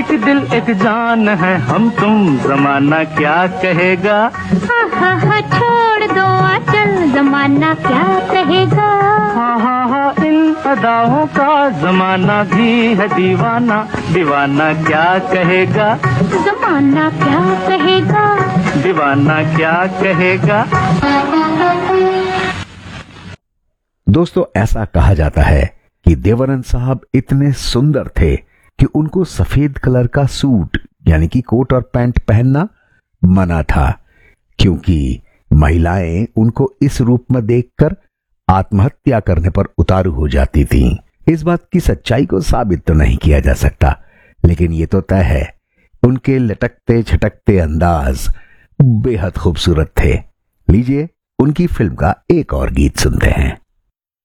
एक दिल एक जान है हम तुम, जमाना क्या कहेगा। हा छोड़ दो आंचल, जमाना क्या कहेगा। हा इन अदाओं का जमाना भी है दीवाना, दीवाना क्या कहेगा। जमाना क्या कहेगा, दीवाना क्या कहेगा। दोस्तों, ऐसा कहा जाता है कि देवानंद साहब इतने सुंदर थे कि उनको सफेद कलर का सूट यानी कि कोट और पैंट पहनना मना था, क्योंकि महिलाएं उनको इस रूप में देखकर आत्महत्या करने पर उतारू हो जाती थीं। इस बात की सच्चाई को साबित तो नहीं किया जा सकता, लेकिन ये तो तय है उनके लटकते छटकते अंदाज बेहद खूबसूरत थे। लीजिए उनकी फिल्म का एक और गीत सुनते हैं।